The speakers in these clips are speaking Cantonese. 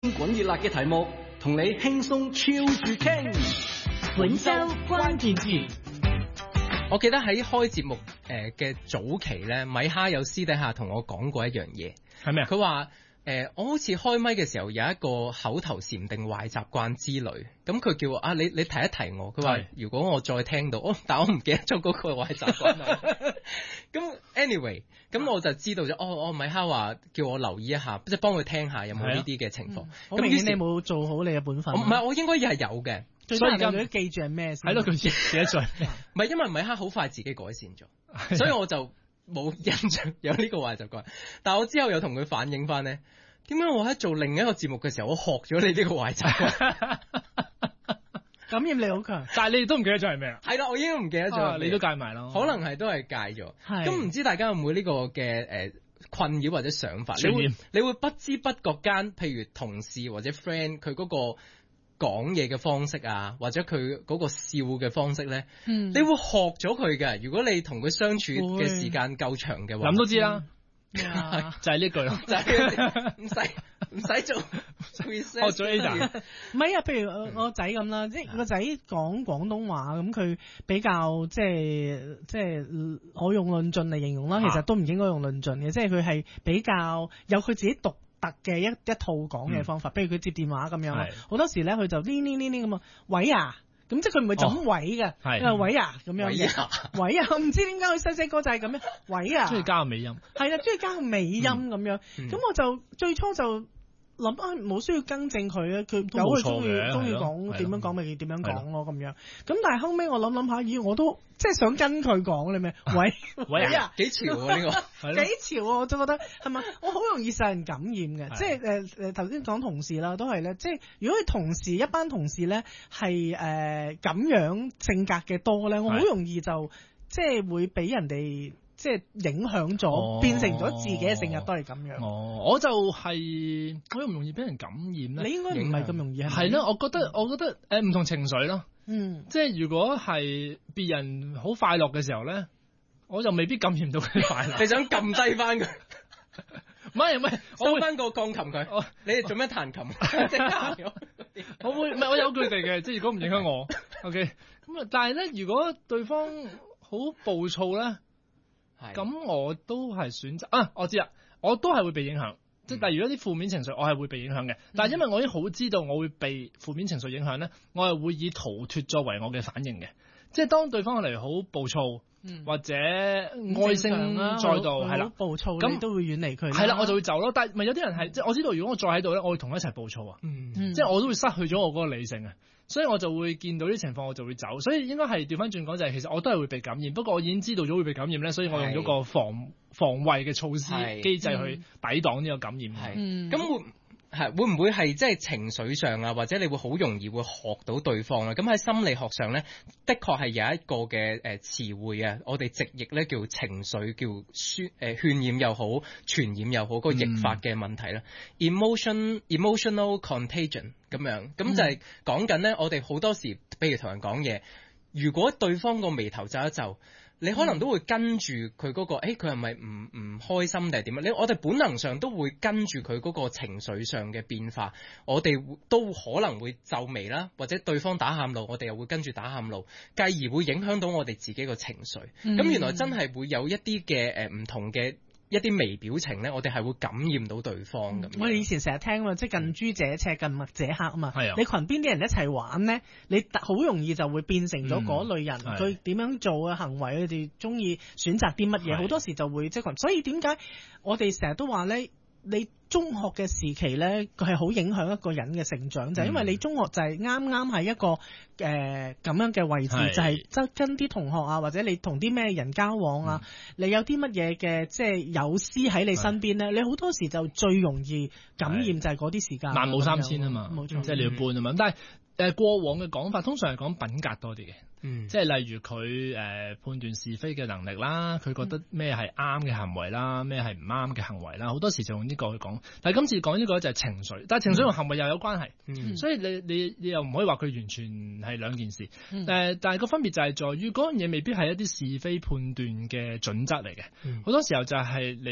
滾熱辣嘅題目，同你輕鬆 chill 住傾。 本周關鍵詞。 我記得喺開節目嘅早期咧，米哈有私底下同我講過一樣嘢， 係咩啊？ 佢話我好似開咪嘅時候有一個口頭禪定壞習慣之類，咁佢叫我啊，你提一提我，佢話如果我再聽到，但我唔記得咗嗰個壞習慣啦。咁 anyway，咁我就知道咗，米哈話叫我留意一下，即係幫佢聽下有冇呢啲嘅情況。 咁明顯你冇做好你嘅本分。 唔係，我應該係有嘅。 所以而家都記住係咩先？ 係咯，佢記得咗。 唔係因為米哈好快自己改善咗，所以我就冇印象有呢個壞習慣。但係我之後有同佢反映翻咧，點解我喺做另一個節目嘅時候，我學咗你呢個壞習慣？ 感染力好強， 但係你哋都唔記得咗係咩啊？ 係啦，我已經唔記得咗。 你都戒埋咯？ 可能係都係戒咗。咁唔知大家有冇呢個嘅困擾或者想法？你會不知不覺間，譬如同事或者 friend 佢嗰個講嘢嘅方式啊，或者佢嗰個笑嘅方式咧，你會學咗佢嘅。如果你同佢相處嘅時間夠長嘅話， 諗都知啦。 就係呢句咯， 就係唔使做 research 學咗 A 唔係啊，譬如我仔咁啦，即係個仔講廣東話咁，佢比較即係我用論盡嚟形容啦，其實都唔應該用論盡嘅，即係佢係比較有佢自己獨特嘅一套講嘅方法，譬如佢接電話咁樣，好多時咧佢就呢咁啊，喂啊！咁即係佢唔會就咁位嘅，位啊咁樣嘅，位啊，我唔知點解佢細細個就係咁樣，位啊， 中意加個尾音， 係啦，中意加個尾音咁樣，咁我就最初就諗冇需要更正佢啊，佢有佢中意講點樣講咪點樣講咯咁樣，咁但係後尾我諗下，咦我都即係想跟佢講你咩？喂啊， 幾潮啊呢個， 幾潮啊！我就覺得係咪？我好容易受人感染嘅，即係頭先講同事啦，都係咧，即係如果佢同事一班同事咧係咁樣性格嘅多咧，我好容易就即係會俾人哋。即係影響咗，變成咗自己嘅性格都係咁樣。 我就係我唔容易俾人感染咧。 你應該唔係咁容易係咯，我覺得唔同情緒咯。 即係如果係別人好快樂嘅時候咧，我就未必感染到佢快樂。 你想撳低翻佢？ 唔係， 收翻個鋼琴佢。你哋做咩彈琴？ 我會唔係我有佢哋嘅，即係如果唔影響我。OK，咁啊，但係咧，如果對方好暴躁咧。咁我都係選擇我知啦，我都係會被影響。即係但係如果啲負面情緒，我係會被影響嘅。但係因為我已經好知道我會被負面情緒影響咧，我係會以逃脫作為我嘅反應嘅。即係當對方嚟好暴躁，或者哀聲載道，係啦， 暴躁咁都會遠離佢。 係啦，我就會走咯。但係咪有啲人係即係我知道，如果我再喺度咧，我會同佢一齊暴躁啊。即係我都會失去咗我嗰個理性啊。所以我就會見到啲情況，我就會走。所以應該係調翻轉講，就係其實我都係會被感染。不過我已經知道咗會被感染咧，所以我用咗個防衛嘅措施機制去抵擋呢個感染。 咁會唔會係即係情緒上啊，或者你會好容易會學到對方啊？咁喺心理學上咧，的確係有一個嘅詞彙啊，我哋直譯咧叫情緒，叫渲染又好，傳染又好，嗰個譯法嘅問題啦。emotional contagion 咁樣，咁就係講緊咧，我哋好多時，譬如同人講嘢，如果對方個眉頭皺一皺，你可能都會跟住佢嗰個，佢係咪唔開心定係點啊？我哋本能上都會跟住佢嗰個情緒上嘅變化，我哋都可能會皺眉啦，或者對方打喊路，我哋又會跟住打喊路，繼而會影響到我哋自己個情緒。咁原來真係會有一啲嘅唔同嘅一啲微表情咧，我哋係會感染到對方咁。 我哋以前成日聽嘛，即係近朱者赤，近墨者黑啊嘛。 係啊。 你群邊啲人一齊玩咧，你好容易就會變成咗嗰類人。佢點樣做嘅行為，佢哋中意選擇啲乜嘢，好多時就會即係群。所以點解我哋成日都話咧？你中學嘅時期咧，佢係好影響一個人嘅成長，就係因為你中學就係啱啱喺一個咁樣嘅位置，就係跟啲同學啊，或者你同啲咩人交往啊，你有啲乜嘢嘅即係友師喺你身邊咧，你好多時就最容易感染就係嗰啲時間。 萬無三千啊嘛， 冇錯， 即係你要搬啊嘛。但係過往嘅講法，通常係講品格多啲嘅。即係例如佢判斷是非嘅能力啦，佢覺得咩係啱嘅行為啦，咩係唔啱嘅行為啦，好多時就用呢個去講。但係今次講呢個就係情緒，但係情緒同行為又有關係，所以你又唔可以話佢完全係兩件事。但係個分別就係在於嗰樣嘢未必係一啲是非判斷嘅準則嚟嘅，好多時候就係你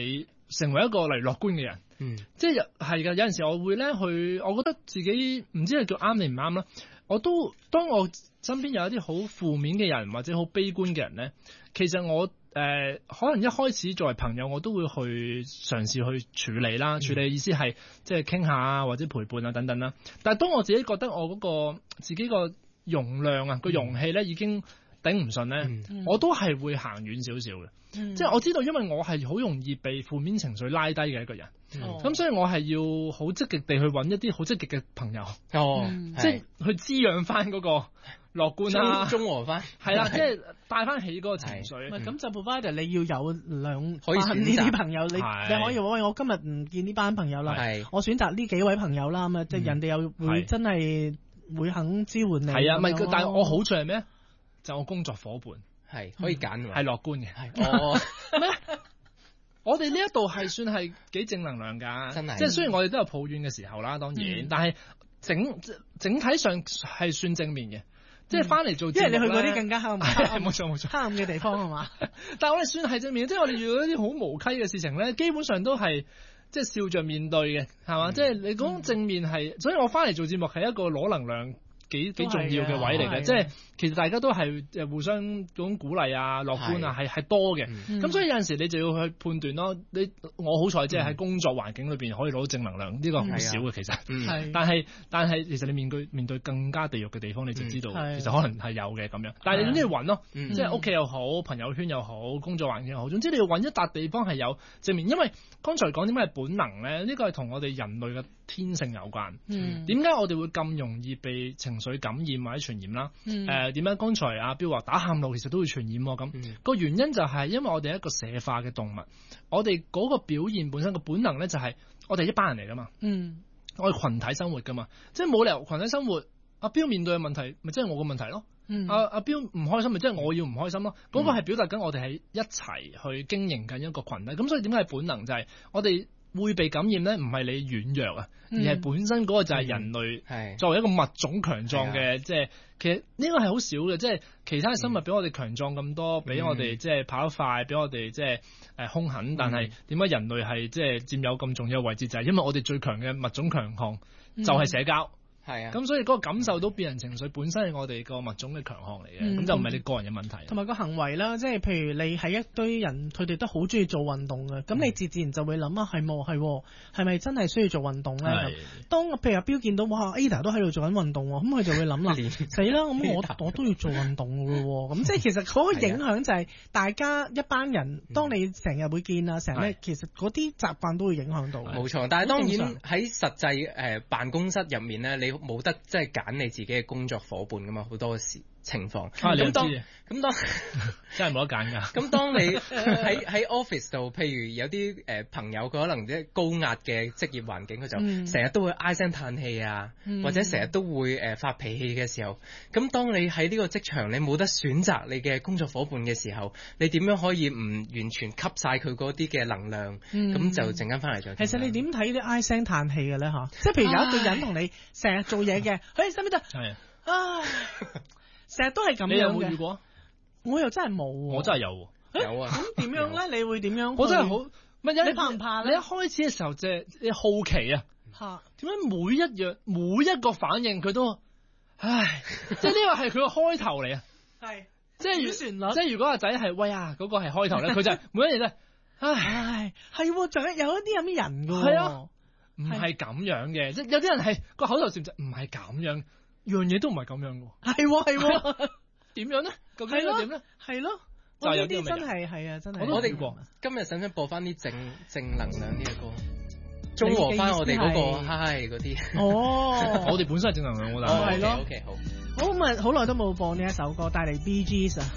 成為一個例如樂觀嘅人。即係係㗎，有陣時我會咧去，我覺得自己唔知係叫啱定唔啱啦。當我身邊有一啲好負面嘅人或者好悲觀嘅人咧，其實我可能一開始作為朋友，我都會去嘗試去處理啦。處理嘅意思係即係傾下或者陪伴啊等等啦。但係當我自己覺得我嗰個自己個容量啊個容器咧已經頂唔順咧，我都係會行遠少少嘅。即係我知道，因為我係好容易被負面情緒拉低嘅一個人，咁所以我係要好積極地去揾一啲好積極嘅朋友，即係去滋養翻嗰個樂觀啦， 中和翻， 係啦，即係帶翻起嗰個情緒。 咁就 provider 你要有兩可以選擇呢啲朋友，你可以話喂，我今日唔見呢班朋友啦，我選擇呢幾位朋友啦，咁啊，即係人哋又會真係會肯支援你。 係啊，但係我好處係咩？就我工作夥伴。 係可以揀， 係樂觀嘅。咩？我哋呢一度係算係幾正能量㗎，真係。即係雖然我哋都有抱怨嘅時候啦，當然，但係整體上係算正面嘅。即係翻嚟做節目，因為你去嗰啲更加黑暗，冇錯，黑暗嘅地方係嘛？但係我哋算係正面，即係我哋遇到一啲好無稽嘅事情咧，基本上都係即係笑着面對嘅，係嘛？即係你講正面係，所以我翻嚟做節目係一個攞能量幾重要嘅位嚟嘅，即係其實大家都係互相嗰種鼓勵啊、樂觀啊，係多嘅。咁所以有陣時你就要去判斷咯。我好彩即係喺工作環境裏邊可以攞到正能量，呢個好少嘅其實。但係其實你面對更加地獄嘅地方，你就知道其實可能係有嘅咁樣。但係你都要揾咯，即係屋企又好、朋友圈又好、工作環境又好，總之你要揾一笪地方係有正面。因為剛才講點解係本能咧？呢個係同我哋人類嘅天性有關。點解我哋會咁容易被情緒感染或者傳染啦？點解剛才阿彪話打喊路其實都會傳染喎？咁個原因就係因為我哋係一個社化嘅動物，我哋嗰個表現本身個本能咧就係我哋一班人嚟噶嘛，我哋群體生活噶嘛，即係冇理由群體生活阿彪面對嘅問題咪即係我個問題咯，阿彪唔開心咪即係我要唔開心咯，嗰個係表達緊我哋係一齊去經營緊一個群體，咁所以點解係本能就係我哋會被感染咧，唔係你軟弱啊，而係本身嗰個就係人類作為一個物種強壯嘅，即係其實呢個係好少嘅，即係其他嘅生物比我哋強壯咁多，比我哋即係跑得快，比我哋即係兇狠，但係點解人類係即係佔有咁重要嘅位置？就係因為我哋最強嘅物種強項就係社交。係啊，咁所以嗰個感受到別人情緒本身係我哋個物種嘅強項嚟嘅，咁就唔係你個人嘅問題。 同埋個行為啦，即係譬如你係一堆人，佢哋都好中意做運動嘅，咁你自然就會諗啊，係咪真係需要做運動咧？當譬如阿彪見到哇 Ada 都喺度做緊運動喎，咁佢就會諗啦，死啦！咁我都要做運動嘅喎，咁即係其實嗰個影響就係大家一班人，當你成日會見啊，成日其實嗰啲習慣都會影響到。冇錯，但係當然喺實際辦公室入面咧，你冇得即係揀你自己嘅工作夥伴噶嘛，好多情況。咁當真係冇得揀㗎。 咁當你喺 office 度，譬如有啲朋友佢可能即係高壓嘅職業環境，佢就成日都會唉聲嘆氣啊，或者成日都會發脾氣嘅時候，咁當你喺呢個職場你冇得選擇你嘅工作夥伴嘅時候，你點樣可以唔完全吸晒佢嗰啲嘅能量？咁就陣間翻嚟再。 其實你點睇啲唉聲嘆氣嘅咧？嚇，即係譬如有一個人同你成日做嘢嘅，佢使唔使得？係啊，成日都係咁樣嘅。你有冇遇過？我又真係冇喎。 我真係有喎。 有啊。 咁點樣咧？你會點樣？ 我真係好。你怕唔怕咧？ 你一開始嘅時候即係你好奇啊。嚇。點解每一個反應佢都，唉，即係呢個係佢個開頭嚟啊。係。即係旋律。即係如果阿仔係喂啊嗰個係開頭咧，佢就係每一嘢都係，唉，係喎，仲有一啲咁嘅人㗎。係啊。唔係咁樣嘅，即係有啲人係個口頭禪就唔係咁樣，樣嘢都唔係咁樣嘅。係，點樣咧？究竟係點咧？係咯，就有啲真係啊，真係。 我哋今日使唔使播翻啲正能量呢個歌，中和翻我哋嗰個嗨嗰啲？ 哦， 我哋本身係正能量，我覺得。 係咯。 OK，好。 好耐都冇播呢一首歌，帶嚟 Bee Gees啊。